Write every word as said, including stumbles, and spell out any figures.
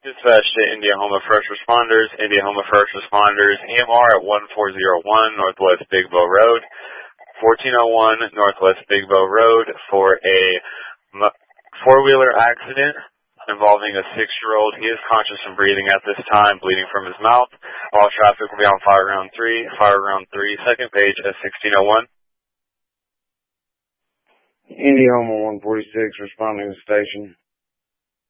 Dispatch to Indiahoma First Responders. Indiahoma First Responders, E M R at one four zero one Northwest Big Bow Road, fourteen oh one Northwest Big Bow Road for a four-wheeler accident involving a six-year-old. He is conscious and breathing at this time, bleeding from his mouth. All traffic will be on Fire Ground three, Fire Ground three, second page at sixteen oh one. Indiahoma one forty-six responding to the station.